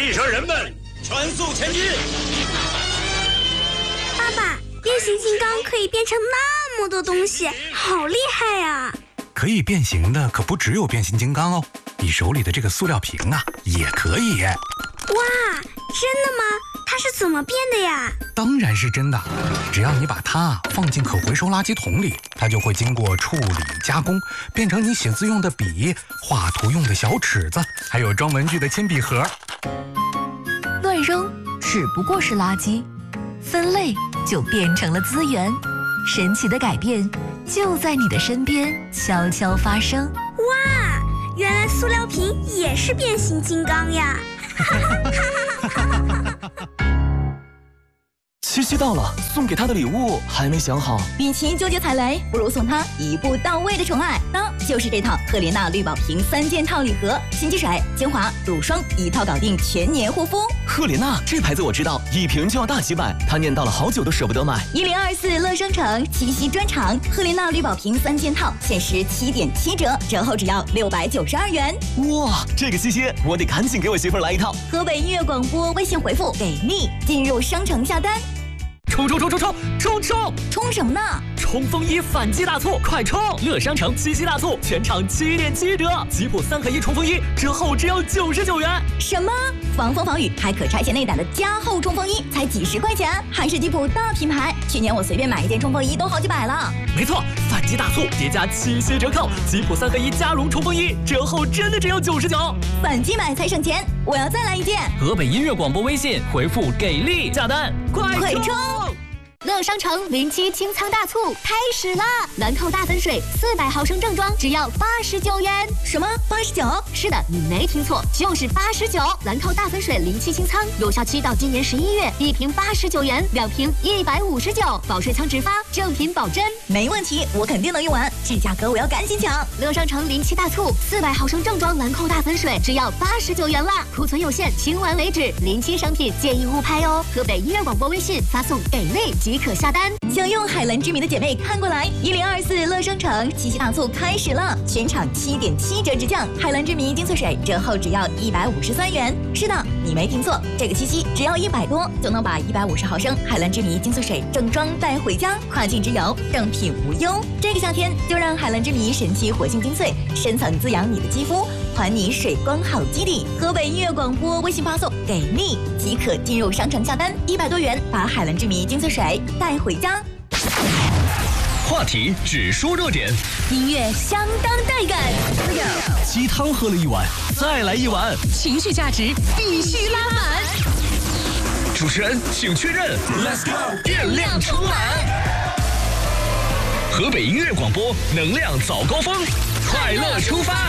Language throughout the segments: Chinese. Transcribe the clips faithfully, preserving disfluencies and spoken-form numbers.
汽车人们，全速前进！ 爸爸，变形金刚可以变成那么多东西，好厉害呀！ 可以变形的可不只有变形金刚哦，你手里的这个塑料瓶啊，也可以。 哇，真的吗？它是怎么变的呀？ 当然是真的，只要你把它放进可回收垃圾桶里，它就会经过处理加工，变成你写字用的笔、画图用的小尺子，还有装文具的铅笔盒。 乱扔只不过是垃圾，分类就变成了资源。神奇的改变就在你的身边悄悄发生。 哇，原来塑料瓶也是变形金刚呀！ 七夕到了，送给他的礼物还没想好。 与其纠结踩雷，不如送他一步到位的宠爱。那就是这套赫莲娜绿宝瓶三件套礼盒，新机水、精华、乳霜一套搞定全年护肤。 赫莲娜这牌子我知道，一瓶就要大几百，他念叨了好久都舍不得买。 一零二四乐商城七夕专场，赫莲娜绿宝瓶三件套限时七点七折，折后只要六百九十二元。 哇，这个七夕我得赶紧给我媳妇儿来一套。 河北音乐广播微信回复给力，进入商城下单。 冲冲冲冲冲冲冲！ 冲什么呢？ 冲锋衣反季大促，快冲！乐商城七夕大促，全场七点七折，吉普三合一冲锋衣折后只要九十九元。 什么？防风防雨还可拆卸内胆的加厚冲锋衣才几十块钱，还是吉普大品牌。去年我随便买一件冲锋衣都好几百了。 没错，反季大促叠加七夕折扣，吉普三合一加绒冲锋衣折后真的只要九十九。 反季买才省钱，我要再来一件。 河北音乐广播微信回复给力下单，快快冲！ 乐商城零七清仓大促开始啦！兰蔻大粉水四百毫升正装只要八十九元。 什么？八十九？ 是的，你没听错，就是八十九。兰蔻大粉水零七清仓有效期到今年十一月，一瓶八十九元，两瓶一百五十九，保水仓直发，正品保真， 没问题，我肯定能用完。这价格我要赶紧抢！ 乐商城零七大促，四百毫升正装兰蔻大粉水只要八十九元啦，库存有限，清完为止。零七商品建议勿拍哦。河北音乐广播微信发送给力即可下单。 想用海蓝之谜的姐妹看过来，一零二四乐商城七夕大促开始了，全场七点七折直降，海蓝之谜精粹水折后只要一百五十三元。是的，你没听错，这个七夕只要一百多就能把一百五十毫升海蓝之谜精粹水正装带回家，跨境直邮，正品无忧。这个夏天就让海蓝之谜神奇活性精粹深层滋养你的肌肤，还你水光好基底。河北音乐广播微信发送给力即可进入商城下单，一百多元把海蓝之谜精粹水带回家。 话题只说热点， 音乐相当带感， 鸡汤喝了一碗，再来一碗， 情绪价值必须拉满。 主持人请确认 ，Let's go， 电量充满。河北音乐广播能量早高峰，快乐出发。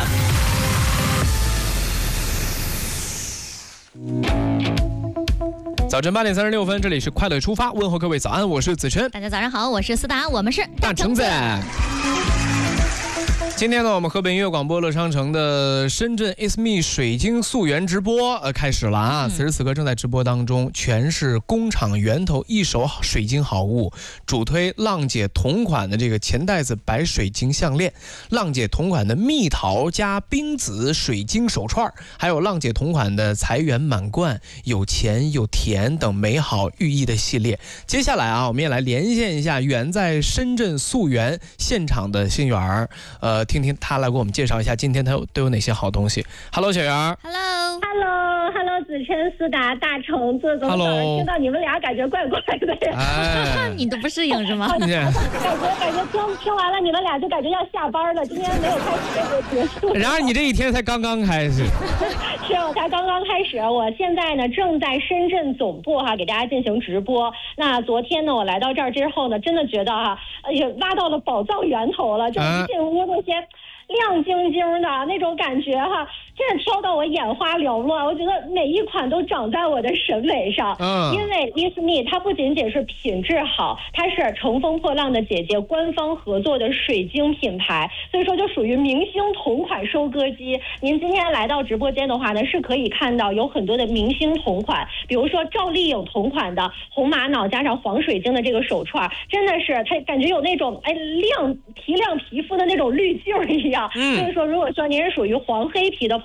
早晨八点三十六分，这里是快乐出发，问候各位早安，我是子琛。 大家早上好，我是思达，我们是大橙子。今天呢，我们河北音乐广播乐商城的深圳 It's Me 水晶溯源直播呃开始了啊！嗯、此时此刻正在直播当中，全是工厂源头一手水晶好物，主推浪姐同款的这个钱袋子白水晶项链，浪姐同款的蜜桃加冰紫水晶手串，还有浪姐同款的财源满贯、有钱有甜等美好寓意的系列。接下来啊，我们也来连线一下远在深圳溯源现场的新源儿，呃。听听他来给我们介绍一下今天他有都有哪些好东西。Hello， 小圆。 Hello，Hello，Hello， 子琛、思达、大橙子，怎么早上听到你们俩感觉怪怪的呀？ 哎、你都不适应是吗？ 感觉感觉听听完了你们俩就感觉要下班了，今天没有开始就结束。 然而你这一天才刚刚开始。 是我才刚刚开始，我现在呢正在深圳总部哈给大家进行直播。那昨天呢我来到这儿之后呢，真的觉得哈，哎呀挖到了宝藏源头了，就一进屋那些亮晶晶的那种感觉哈，真是挑到我眼花缭乱。我觉得每一款都长在我的审美上。嗯，因为 It's Me 它不仅仅是品质好，它是乘风破浪的姐姐官方合作的水晶品牌，所以说就属于明星同款收割机。您今天来到直播间的话呢，是可以看到有很多的明星同款，比如说赵丽颖同款的红玛瑙加上黄水晶的这个手串，真的是它感觉有那种哎亮提亮皮肤的那种滤镜一样。嗯，所以说如果说您是属于黄黑皮的朋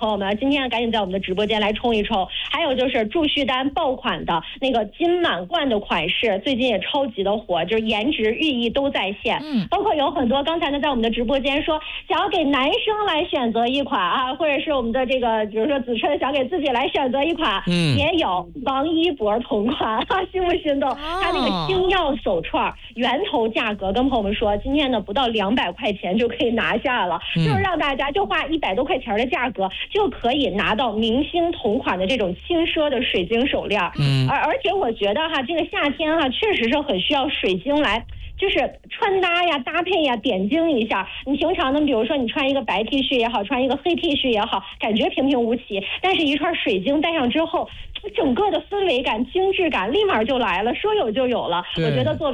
朋友们，今天赶紧在我们的直播间来冲一冲。还有就是祝绪丹爆款的那个金满贯的款式，最近也超级的火，就是颜值寓意都在线。嗯，包括有很多刚才呢在我们的直播间说想要给男生来选择一款啊，或者是我们的这个比如说子琛想给自己来选择一款，嗯，也有王一博同款，哈，心不心动？他那个星耀手串源头价格跟朋友们说，今天呢不到两百块钱就可以拿下了，嗯、就是让大家就花一百多块钱的价格就可以拿到明星同款的这种轻奢的水晶手链。嗯，而而且我觉得哈，这个夏天哈确实是很需要水晶来。就是穿搭呀、搭配呀，点睛一下。你平常呢，比如说你穿一个白 T 恤也好，穿一个黑 T 恤也好，感觉平平无奇，但是一串水晶戴上之后，整个的氛围感、精致感立马就来了，说有就有了。我觉得作为